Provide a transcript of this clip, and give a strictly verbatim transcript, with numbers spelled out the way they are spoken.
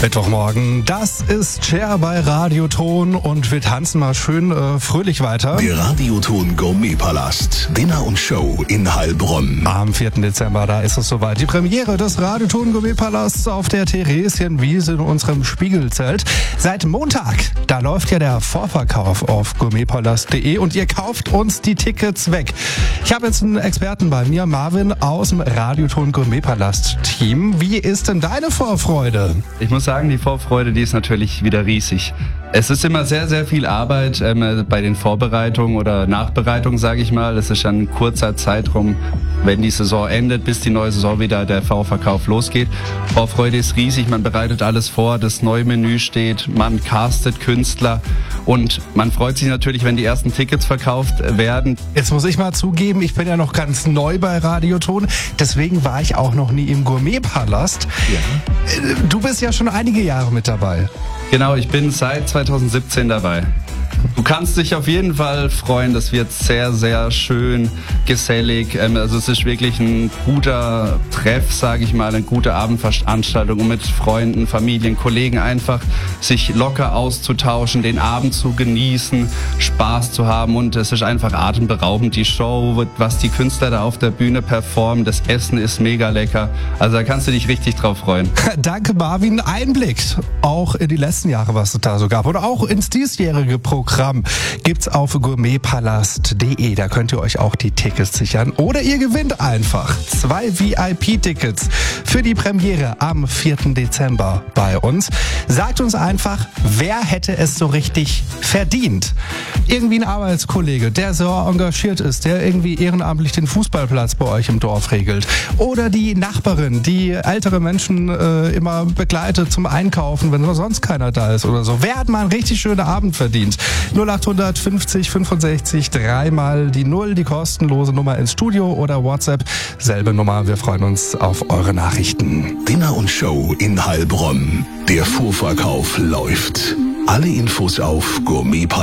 Mittwochmorgen, das ist Cher bei Radioton und wir tanzen mal schön äh, fröhlich weiter. Der Radioton Gourmetpalast, Dinner und Show in Heilbronn. Am vierten Dezember, da ist es soweit. Die Premiere des Radioton Gourmetpalasts auf der Theresienwiese in unserem Spiegelzelt. Seit Montag, da läuft ja der Vorverkauf auf gourmetpalast punkt de und ihr kauft uns die Tickets weg. Ich habe jetzt einen Experten bei mir, Marvin aus dem Radioton Gourmetpalast Team. Wie ist denn deine Vorfreude? Ich muss sagen, die Vorfreude, die ist natürlich wieder riesig. Es ist immer sehr, sehr viel Arbeit ähm, bei den Vorbereitungen oder Nachbereitungen, sage ich mal. Es ist schon ein kurzer Zeitraum, wenn die Saison endet, bis die neue Saison wieder der Vorverkauf losgeht. Vorfreude ist riesig, man bereitet alles vor, das neue Menü steht, man castet Künstler und man freut sich natürlich, wenn die ersten Tickets verkauft werden. Jetzt muss ich mal zugeben, ich bin ja noch ganz neu bei Radioton, deswegen war ich auch noch nie im Gourmetpalast. Ja. Du bist ja schon einige Jahre mit dabei. Genau, ich bin seit zweitausendsiebzehn dabei. Du kannst dich auf jeden Fall freuen, das wird sehr, sehr schön, gesellig. Also es ist wirklich ein guter Treff, sage ich mal, eine gute Abendveranstaltung, um mit Freunden, Familien, Kollegen einfach sich locker auszutauschen, den Abend zu genießen, Spaß zu haben und es ist einfach atemberaubend. Die Show, was die Künstler da auf der Bühne performen, das Essen ist mega lecker. Also da kannst du dich richtig drauf freuen. Danke Marvin, Einblick auch in die letzten Jahre, was es da so gab oder auch ins diesjährige Programm. Gibt's auf gourmetpalast punkt de. Da könnt ihr euch auch die Tickets sichern. Oder ihr gewinnt einfach zwei V I P-Tickets für die Premiere am vierten Dezember bei uns. Sagt uns einfach, wer hätte es so richtig verdient? Irgendwie ein Arbeitskollege, der so engagiert ist, der irgendwie ehrenamtlich den Fußballplatz bei euch im Dorf regelt. Oder die Nachbarin, die ältere Menschen äh, immer begleitet zum Einkaufen, wenn sonst keiner da ist oder so. Wer hat mal einen richtig schönen Abend verdient? null acht fünfzig fünfundsechzig, dreimal die Null, die kostenlose Nummer ins Studio oder WhatsApp. Selbe Nummer, wir freuen uns auf eure Nachrichten. Dinner und Show in Heilbronn. Der Vorverkauf läuft. Alle Infos auf gourmetpalast.